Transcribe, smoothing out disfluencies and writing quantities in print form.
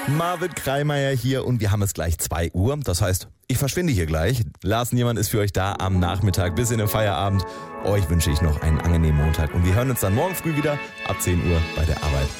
Marvin Kreimeier hier und wir haben es gleich 2 Uhr. Das heißt, ich verschwinde hier gleich. Lars Niemann ist für euch da am Nachmittag bis in den Feierabend. Euch wünsche ich noch einen angenehmen Montag und wir hören uns dann morgen früh wieder ab 10 Uhr bei der Arbeit.